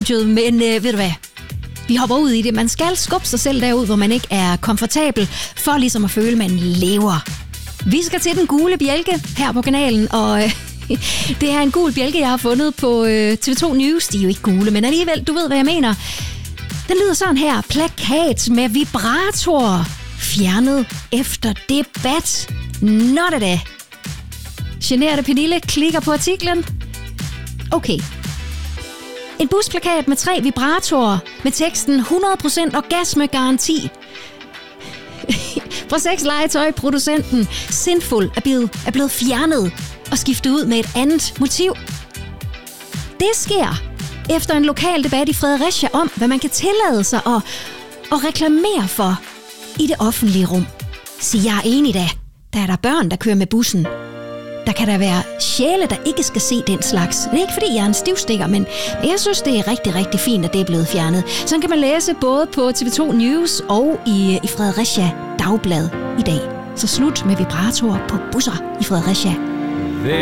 studiet, men ved du hvad? Vi hopper ud i det. Man skal skubbe sig selv derud, hvor man ikke er komfortabel, for ligesom at føle, at man lever. Vi skal til den gule bjælke her på kanalen, og det er en gul bjælke, jeg har fundet på TV2 News. De er jo ikke gule, men alligevel, du ved, hvad jeg mener. Den lyder sådan her. Plakat med vibrator. Fjernet efter debat. Nå da. Generede Pernille klikker på artiklen. Okay. En busplakat med 3 vibratorer med teksten 100% orgasmegaranti. Fra sexlegetøjproducenten Sinful er blevet fjernet og skiftet ud med et andet motiv. Det sker efter en lokal debat i Fredericia om, hvad man kan tillade sig at reklamere for i det offentlige rum. Så jeg er enig da. Der er der børn, der kører med bussen. Der kan der være sjæle, der ikke skal se den slags. Det er ikke, fordi jeg er en stivstikker, men jeg synes, det er rigtig, rigtig fint, at det er blevet fjernet. Sådan kan man læse både på TV2 News og i Fredericia Dagblad i dag. Så slut med vibratorer på busser i Fredericia.